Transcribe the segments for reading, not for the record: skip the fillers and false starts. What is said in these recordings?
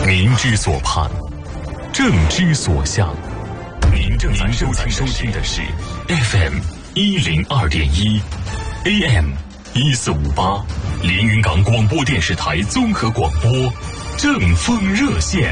民之所盼，政之所向。您正在收听的是 FM 102.1 AM 1458连云港广播电视台综合广播正风热线。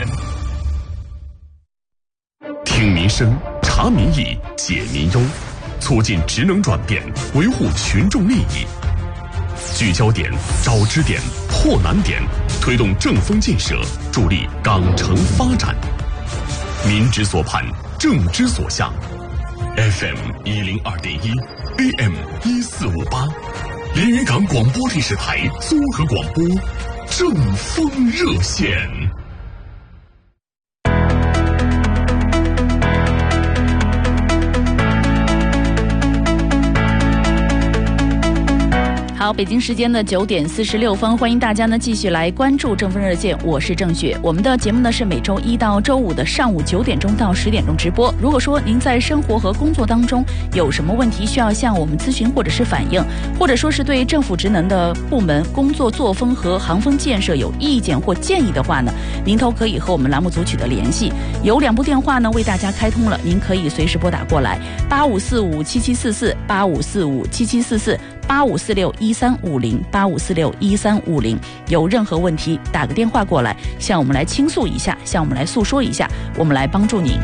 听民生，察民意，解民忧，促进职能转变，维护群众利益。聚焦点，找支点，破难点，推动正风建设，助力港城发展。民之所盼，政之所向。FM 102.1 AM 1458连云港广播电视台综合广播正风热线。 好，北京时间的9点46分，欢迎大家呢继续来关注正风热线，我是郑雪。我们的节目呢是每周一到周五的上午9点钟到10点钟直播。如果说您在生活和工作当中有什么问题需要向我们咨询或者是反映，或者说是对政府职能的部门工作作风和行风建设有意见或建议的话呢，您都可以和我们栏目组取得联系。有2部电话呢为大家开通了，您可以随时拨打过来，85457744 85457744 85461350 85461350，有任何问题打个电话过来，向我们来倾诉一下，向我们来诉说一下，我们来帮助您。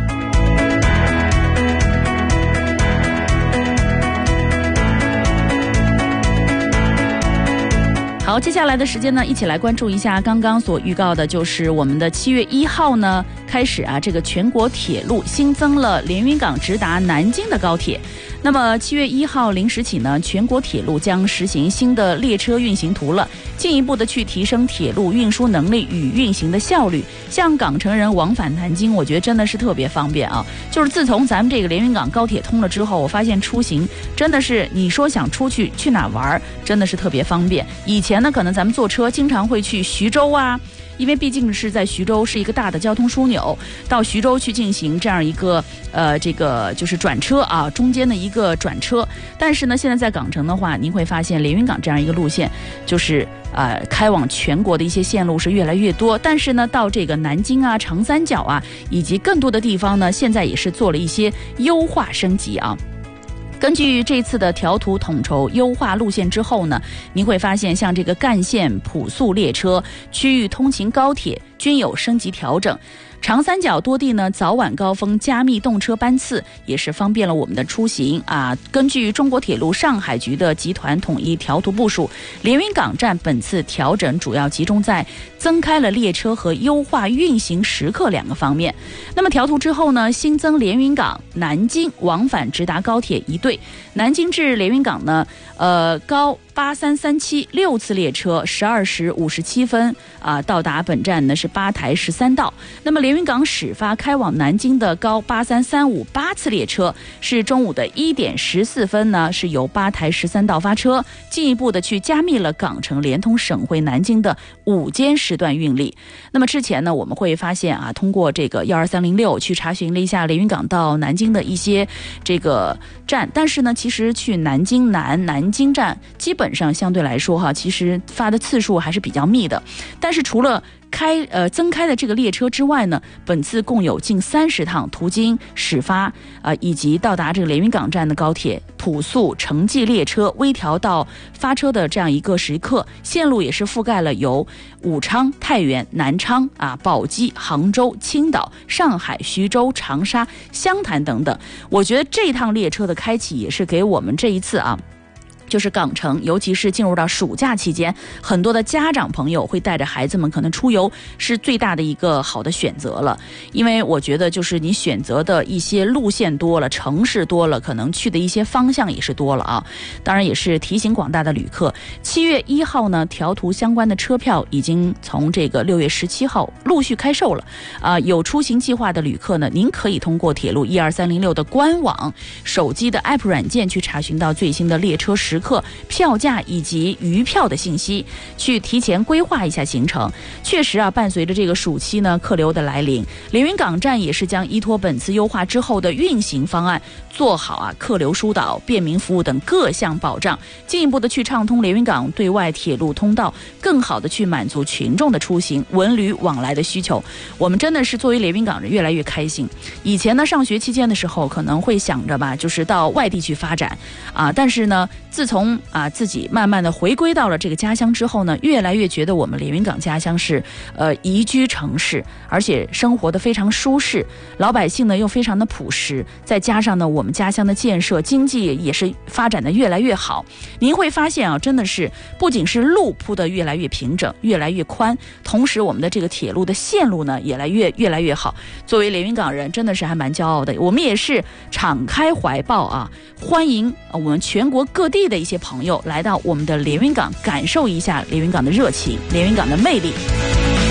好，接下来的时间呢，一起来关注一下刚刚所预告的，就是我们的7月1号呢开始啊，这个全国铁路新增了连云港直达南京的高铁。那么7月1号0时起呢，全国铁路将实行新的列车运行图了，进一步的去提升铁路运输能力与运行的效率。像港城人往返南京，我觉得真的是特别方便啊！就是自从咱们这个连云港高铁通了之后，我发现出行真的是，你说想出去去哪玩，真的是特别方便。以前呢，可能咱们坐车经常会去徐州啊，因为毕竟是在徐州是一个大的交通枢纽，到徐州去进行这样一个这个就是转车啊，中间的一个转车。但是呢，现在在港城的话，您会发现连云港这样一个路线，就是开往全国的一些线路是越来越多。但是呢，到这个南京啊、长三角啊，以及更多的地方呢，现在也是做了一些优化升级啊。根据这次的调图统筹优化路线之后呢，您会发现像这个干线普速列车、区域通勤高铁均有升级调整。长三角多地呢，早晚高峰加密动车班次，也是方便了我们的出行啊。根据中国铁路上海局的集团统一调图部署，连云港站本次调整主要集中在增开了列车和优化运行时刻2个方面。那么调图之后呢，新增连云港、南京往返直达高铁1对，南京至连云港呢，高8337 6次列车12时57分到达本站呢是8台13道。那么连云港始发开往南京的高8335 8次列车是中午的1点14分呢是由8台13道发车，进一步的去加密了港城连通省会南京的5间时段运力。那么之前呢，我们会发现啊，通过这个12306去查询了一下连云港到南京的一些这个站，但是呢，其实去南京南京站基本上相对来说哈，其实发的次数还是比较密的。但是除了增开的这个列车之外呢，本次共有近30趟途经始发以及到达这个连云港站的高铁普速城际列车微调到发车的这样一个时刻，线路也是覆盖了由武昌、太原、南昌宝鸡、杭州、青岛、上海、徐州、长沙、湘潭等等。我觉得这趟列车的开启也是给我们这一次就是港城，尤其是进入到暑假期间，很多的家长朋友会带着孩子们可能出游，是最大的一个好的选择了。因为我觉得就是你选择的一些路线多了，城市多了，可能去的一些方向也是多了啊。当然也是提醒广大的旅客，7月1号呢，调图相关的车票已经从这个6月17号陆续开售了有出行计划的旅客呢，您可以通过铁路12306的官网、手机的 app 软件去查询到最新的列车时刻、票价以及余票的信息，去提前规划一下行程。确实啊，伴随着这个暑期呢客流的来临，连云港站也是将依托本次优化之后的运行方案，做好啊客流疏导、便民服务等各项保障，进一步的去畅通连云港对外铁路通道，更好的去满足群众的出行、文旅往来的需求。我们真的是作为连云港人越来越开心。以前呢，上学期间的时候可能会想着吧，就是到外地去发展啊，但是呢，自从自己慢慢的回归到了这个家乡之后呢，越来越觉得我们连云港家乡是宜居城市，而且生活的非常舒适，老百姓呢又非常的朴实，再加上呢我们家乡的建设，经济也是发展的越来越好。您会发现啊，真的是不仅是路铺的越来越平整、越来越宽，同时我们的这个铁路的线路呢也越来越好。作为连云港人，真的是还蛮骄傲的。我们也是敞开怀抱啊，欢迎我们全国各地的一些朋友来到我们的连云港，感受一下连云港的热情、连云港的魅力。